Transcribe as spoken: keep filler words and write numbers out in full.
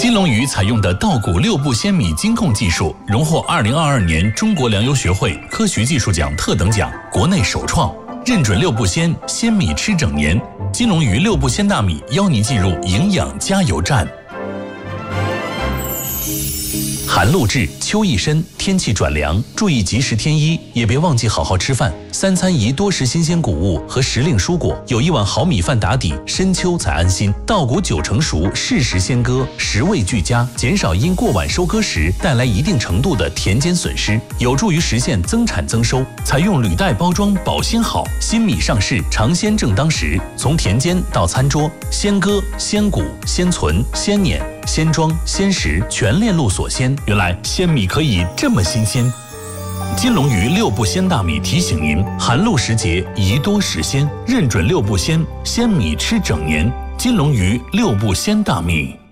金龙鱼采用的稻谷六步鲜米精控技术，荣获二零二二年中国粮油学会科学技术奖特等奖，国内首创。认准六步鲜，鲜米吃整年。金龙鱼六步鲜大米邀您进入营养加油站。寒露至，秋意深，天气转凉，注意及时添衣，也别忘记好好吃饭。三餐宜多食新鲜谷物和时令蔬果，有一碗好米饭打底，深秋才安心。稻谷九成熟，适时鲜割，食味俱佳，减少因过晚收割时带来一定程度的田间损失，有助于实现增产增收。采用履带包装，保鲜好，新米上市，尝鲜正当时。从田间到餐桌，鲜割、鲜谷、鲜存、鲜碾、鲜装、鲜食，全链路所鲜。原来鲜米可以这么新鲜。金龙鱼六步鲜大米提醒您：寒露时节宜多食鲜，认准六步鲜，鲜米吃整年。金龙鱼六步鲜大米。